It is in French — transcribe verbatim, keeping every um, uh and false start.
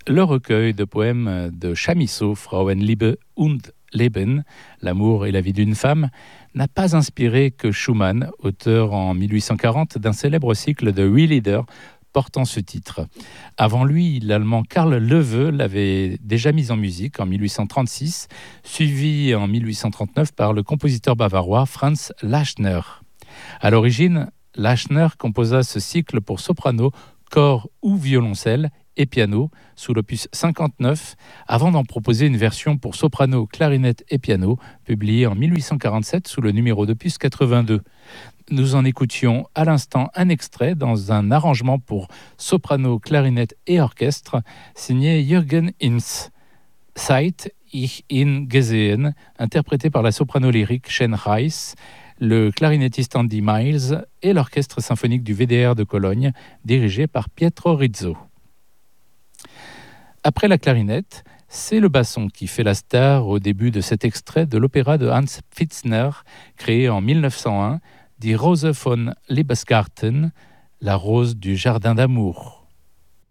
le recueil de poèmes de Chamisso, Frauenliebe und Leben, l'amour et la vie d'une femme, n'a pas inspiré que Schumann, auteur en mille huit cent quarante d'un célèbre cycle de huit lieder portant ce titre. Avant lui, l'allemand Karl Löwe l'avait déjà mis en musique en mille huit cent trente-six, suivi en mille huit cent trente-neuf par le compositeur bavarois Franz Lachner. À l'origine, Lachner composa ce cycle pour soprano, cor ou violoncelle et piano sous l'opus cinquante-neuf, avant d'en proposer une version pour soprano, clarinette et piano, publiée en mille huit cent quarante-sept sous le numéro d'opus quatre-vingt-deux. Nous en écoutions à l'instant un extrait dans un arrangement pour soprano, clarinette et orchestre, signé Jürgen Hinz. Seit ich ihn gesehen, interprété par la soprano lyrique Shen Reiss, le clarinettiste Andy Miles et l'orchestre symphonique du V D R de Cologne, dirigé par Pietro Rizzo. Après la clarinette, c'est le basson qui fait la star au début de cet extrait de l'opéra de Hans Pfitzner, créé en mille neuf cent un, Die Rose von Liebesgarten, la rose du jardin d'amour.